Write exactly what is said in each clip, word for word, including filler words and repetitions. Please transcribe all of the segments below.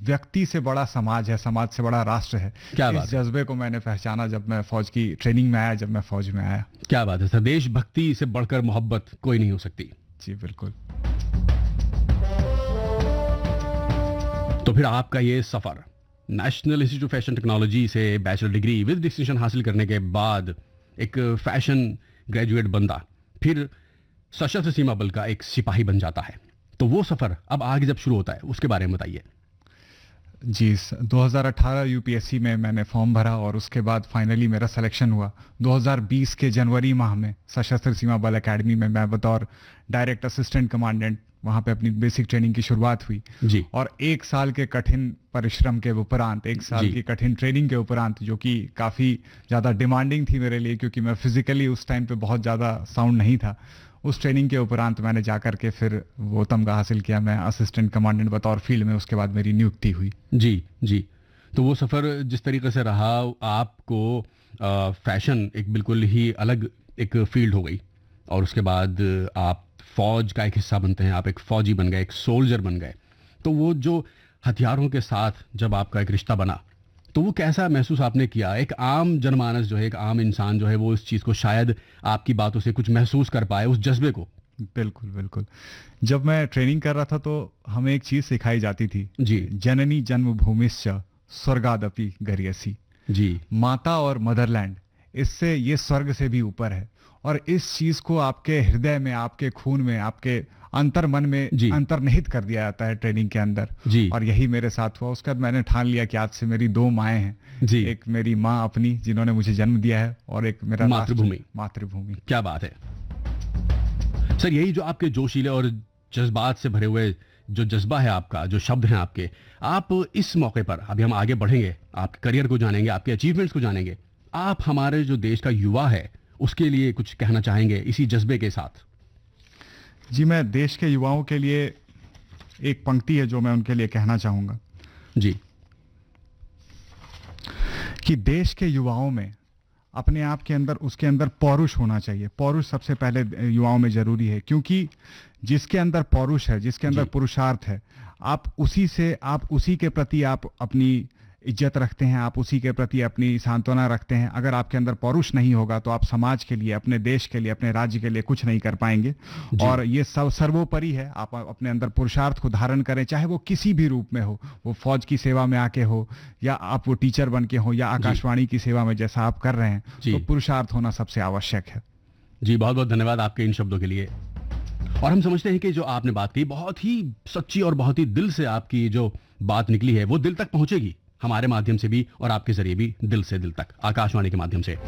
व्यक्ति से बड़ा समाज है, समाज से बड़ा राष्ट्र है। क्या इस बात है? जज्बे को मैंने पहचाना जब मैं फौज की ट्रेनिंग में आया, जब मैं फौज में आया। क्या बात है सर, देशभक्ति से बढ़कर मोहब्बत कोई नहीं हो सकती। जी बिल्कुल। तो फिर आपका ये सफर national institute of fashion technology से बैचलर डिग्री विद डिस्टिंक्शन हासिल करने के बाद एक फैशन ग्रेजुएट बंदा फिर सशस्त्र सीमा बल का एक सिपाही बन जाता है, तो वो सफर अब आगे जब शुरू होता है उसके बारे में बताइए। जी, स- दो हज़ार अठारह यूपीएससी में मैंने फॉर्म भरा और उसके बाद फाइनली मेरा सिलेक्शन हुआ। दो हज़ार बीस के जनवरी माह में सशस्त्र सीमा बल एकेडमी में मैं बतौर डायरेक्ट असिस्टेंट कमांडेंट वहाँ पे अपनी बेसिक ट्रेनिंग की शुरुआत हुई। जी और एक साल के कठिन परिश्रम के उपरांत, एक साल जी। की कठिन ट्रेनिंग के उपरांत, जो कि काफ़ी ज़्यादा डिमांडिंग थी मेरे लिए क्योंकि मैं फिजिकली उस टाइम पे बहुत ज़्यादा साउंड नहीं था, उस ट्रेनिंग के उपरांत मैंने जा कर के फिर वो तमगा हासिल किया। मैं असिस्टेंट कमांडेंट बतौर फील्ड में, उसके बाद मेरी नियुक्ति हुई। जी जी। तो वो सफ़र जिस तरीके से रहा, आपको आ, फैशन एक बिल्कुल ही अलग एक फील्ड हो गई और उसके बाद आप फौज का एक हिस्सा बनते हैं, आप एक फौजी बन गए, एक सोल्जर बन गए। तो वो जो हथियारों के साथ जब आपका एक रिश्ता बना, तो वो कैसा महसूस आपने किया? एक आम जनमानस जो है, एक आम इंसान जो है, वो इस चीज़ को शायद आपकी बातों से कुछ महसूस कर पाए, उस जज्बे को। बिल्कुल बिल्कुल। जब मैं ट्रेनिंग कर रहा था तो हमें एक चीज़ सिखाई जाती थी, जी जननी जन्मभूमिश्च स्वर्गादपि गरीयसी। जी माता और मदरलैंड, इससे ये स्वर्ग से भी ऊपर है। और इस चीज को आपके हृदय में, आपके खून में, आपके अंतर मन में जी। अंतर्निहित कर दिया जाता है ट्रेनिंग के अंदर। जी और यही मेरे साथ हुआ। उसके बाद मैंने ठान लिया कि आज से मेरी दो माएँ हैं। जी। एक मेरी माँ अपनी जिन्होंने मुझे जन्म दिया है, और एक मेरा राष्ट्र, मातृभूमि। मातृभूमि। क्या बात है सर, यही जो आपके जोशीले और जज्बात से भरे हुए जो जज्बा है आपका, जो शब्द हैं आपके, आप इस मौके पर, अभी हम आगे बढ़ेंगे, आपके करियर को जानेंगे, आपके अचीवमेंट्स को जानेंगे, आप हमारे जो देश का युवा है उसके लिए कुछ कहना चाहेंगे इसी जज्बे के साथ? जी, मैं देश के युवाओं के लिए एक पंक्ति है जो मैं उनके लिए कहना चाहूँगा जी कि देश के युवाओं में अपने आप के अंदर, उसके अंदर पौरुष होना चाहिए। पौरुष सबसे पहले युवाओं में जरूरी है, क्योंकि जिसके अंदर पौरुष है, जिसके अंदर जी। पुरुषार्थ है, आप उसी से, आप उसी के प्रति आप अपनी इज्जत रखते हैं, आप उसी के प्रति अपनी सांत्वना रखते हैं। अगर आपके अंदर पौरुष नहीं होगा तो आप समाज के लिए, अपने देश के लिए, अपने राज्य के लिए कुछ नहीं कर पाएंगे। जी। और ये सब सर्वोपरि है, आप अपने अंदर पुरुषार्थ को धारण करें, चाहे वो किसी भी रूप में हो, वो फौज की सेवा में आके हो, या आप वो टीचर बन के हो, या आकाशवाणी की सेवा में जैसा आप कर रहे हैं, जी। तो पुरुषार्थ होना सबसे आवश्यक है। जी, बहुत बहुत धन्यवाद आपके इन शब्दों के लिए। और हम समझते हैं कि जो आपने बात कही बहुत ही सच्ची और बहुत ही दिल से आपकी जो बात निकली है वो दिल तक पहुंचेगी, हमारे माध्यम से भी और आपके जरिए भी, दिल से दिल तक, आकाशवाणी के माध्यम से।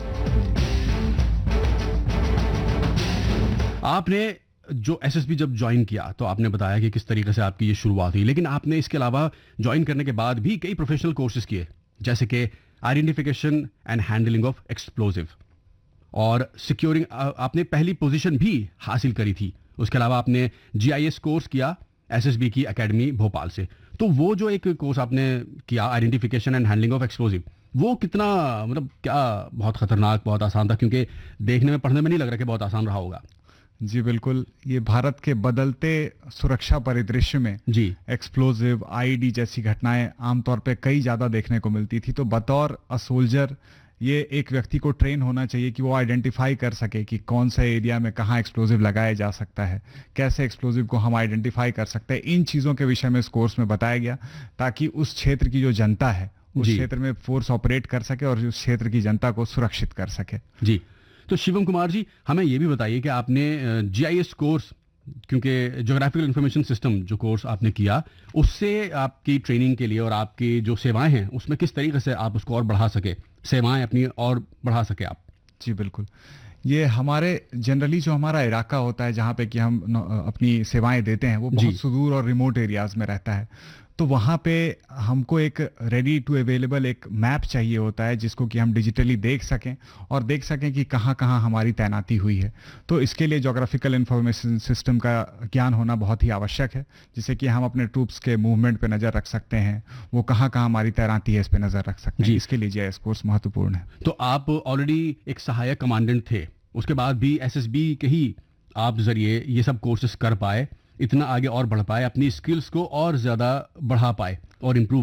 आपने जो एसएसबी जब ज्वाइन किया तो आपने बताया कि किस तरीके से आपकी ये शुरुआत हुई, लेकिन आपने इसके अलावा ज्वाइन करने के बाद भी कई प्रोफेशनल कोर्सेज किए, जैसे कि identification and handling of explosive, और सिक्योरिंग आपने पहली पोजीशन भी हासिल करी थी। उसके अलावा आपने जीआईएस कोर्स किया एसएसबी की एकेडमी भोपाल से। तो वो जो एक कोर्स आपने किया, identification and handling of explosive, वो कितना, मतलब क्या बहुत खतरनाक, बहुत आसान था? क्योंकि देखने में, पढ़ने में नहीं लग रहा कि बहुत आसान रहा होगा। जी बिल्कुल। ये भारत के बदलते सुरक्षा परिदृश्य में जी एक्सप्लोजिव, आईईडी जैसी घटनाएं आमतौर पे कई ज़्यादा देखने को मिलती थी। तो बतौर अ सोल्जर ये एक व्यक्ति को ट्रेन होना चाहिए कि वो आइडेंटिफाई कर सके कि कौन सा एरिया में कहाँ एक्सप्लोजिव लगाया जा सकता है, कैसे एक्सप्लोजिव को हम आइडेंटिफाई कर सकते हैं। इन चीज़ों के विषय में इस कोर्स में बताया गया, ताकि उस क्षेत्र की जो जनता है उस जी। क्षेत्र में फोर्स ऑपरेट कर सके और उस क्षेत्र की जनता को सुरक्षित कर सके। जी। तो शिवम कुमार जी, हमें ये भी बताइए कि आपने जीआईएस कोर्स, क्योंकि ज्योग्राफिकल इंफॉर्मेशन सिस्टम जो कोर्स आपने किया, उससे आपकी ट्रेनिंग के लिए और आपकी जो सेवाएं हैं उसमें किस तरीके से आप उसको और बढ़ा सके, सेवाएं अपनी और बढ़ा सके आप? जी बिल्कुल। ये हमारे जनरली जो हमारा इलाका होता है जहाँ पे कि हम न- अपनी सेवाएं देते हैं, वो जी। बहुत सुदूर और रिमोट एरियाज में रहता है। तो वहाँ पे हमको एक रेडी टू अवेलेबल एक मैप चाहिए होता है, जिसको कि हम डिजिटली देख सकें और देख सकें कि कहाँ कहाँ हमारी तैनाती हुई है। तो इसके लिए ज्योग्राफिकल इंफॉर्मेशन सिस्टम का ज्ञान होना बहुत ही आवश्यक है, जिससे कि हम अपने ट्रूप्स के मूवमेंट पे नज़र रख सकते हैं, वो कहाँ कहाँ हमारी तैनाती है इस पे नज़र रख सकते हैं। जी। इसके लिए जीआईएस कोर्स महत्वपूर्ण है। तो आप ऑलरेडी एक सहायक कमांडेंट थे, उसके बाद भी एसएसबी के ही आप जरिए ये सब कोर्सेज कर पाए, इतना आगे और बढ़ पाए, अपनी स्किल्स को और ज़्यादा बढ़ा पाए और इम्प्रूव